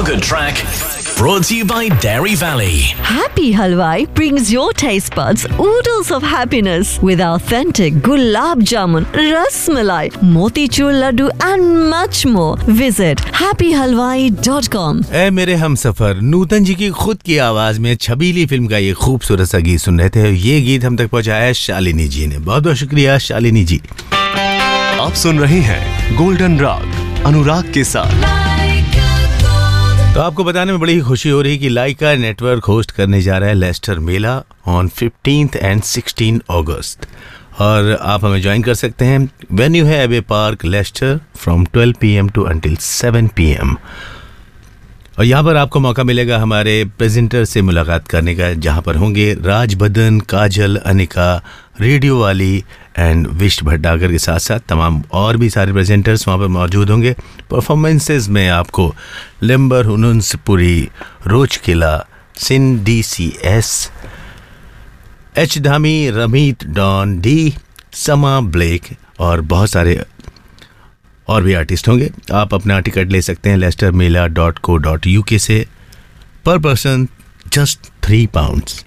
good track. Brought to you by Dairy Valley. Happy Halwai brings your taste buds oodles of happiness with authentic gulab jamun, ras malai, motichur laddu and much more. Visit happyhalwai.com. ए मेरे हमसफर, नूतन जी की खुद की आवाज में छबीली film का ये खूबसूरत सा गीत सुन रहे थे। ये गीत हम तक पहुंचाया शालिनी जी ने। बहुत बहुत शुक्रिया शालिनी जी। आप सुन रहे हैं गोल्डन राग अनुराग के साथ। तो आपको बताने में बड़ी खुशी हो रही है कि लाइका नेटवर्क होस्ट करने जा रहा है Lester Mela on 15th and 16 अगस्त, और आप हमें ज्वाइन कर सकते हैं। वेन्यू है एबे park Lester from 12 PM to until 7 PM। और यहाँ पर आपको मौका मिलेगा हमारे प्रेजेंटर से मुलाकात करने का, जहाँ पर होंगे राज बदन, काजल, अनिका, रेडियो वाली एंड विष्ट भट्टागर के साथ साथ तमाम और भी सारे प्रेजेंटर्स वहाँ पर मौजूद होंगे। परफॉर्मेंसेस में आपको लिम्बर हुनुन्सपुरी, रोज किला, सिन DCS, H Dhami, रमीत don D, समा ब्लेक और बहुत सारे और भी आर्टिस्ट होंगे। आप अपना टिकट ले सकते हैं lestermela.co.uk से। पर person just £3।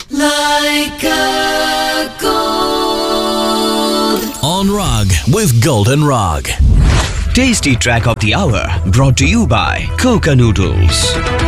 On Rag with Golden Rag. Tasty track of the hour brought to you by Coca Noodles.